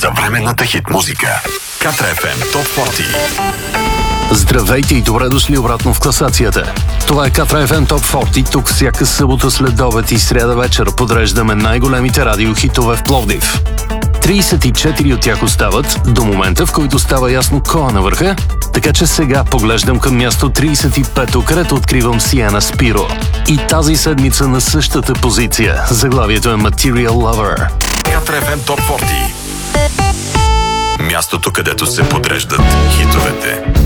съвременната хит музика. Катра FM Топ 40. Здравейте и добре дошли обратно в класацията. Това е Катра FM Топ 40. Тук всяка събота след обед и сряда вечер подреждаме най-големите радиохитове в Пловдив. 34 от тях остават до момента, в който става ясно кой е на върха, така че сега поглеждам към място 35-то, където откривам Сиена Спиро. И тази седмица на същата позиция. Заглавието е Material Lover. Катра FM Топ 40. Мястото, където се подреждат хитовете.